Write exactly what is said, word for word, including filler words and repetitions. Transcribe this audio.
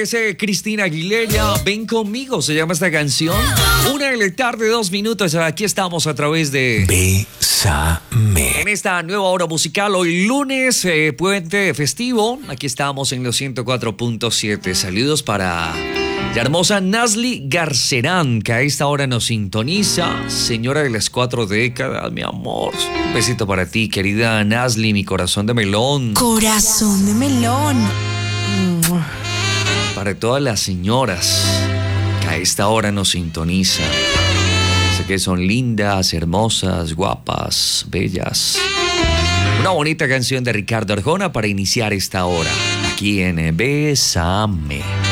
es eh, Cristina Aguilera. Ven conmigo, se llama esta canción. Una de la tarde, dos minutos. Aquí estamos a través de Bésame. En esta nueva hora musical, hoy lunes, eh, puente festivo. Aquí estamos en los ciento cuatro punto siete. Saludos para la hermosa Nasli Garcerán, que a esta hora nos sintoniza. Señora de las cuatro décadas, mi amor. Un besito para ti, querida Nasli, mi corazón de melón. Corazón de melón. Para todas las señoras que a esta hora nos sintonizan. Sé que son lindas, hermosas, guapas, bellas. Una bonita canción de Ricardo Arjona para iniciar esta hora. Aquí en Bésame.